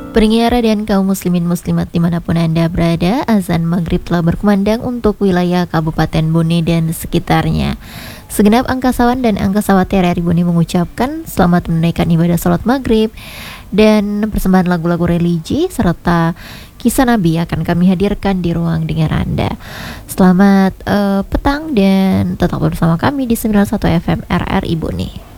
Pendengar dan kaum muslimin muslimat dimanapun Anda berada, azan maghrib telah berkumandang untuk wilayah Kabupaten Bone dan sekitarnya. Segenap angkasawan dan angkasawati RRI Bone mengucapkan selamat menunaikan ibadah salat maghrib, dan persembahan lagu-lagu religi serta kisah Nabi akan kami hadirkan di ruang dengar Anda. Selamat petang dan tetap bersama kami di 91 FM RRI Bone.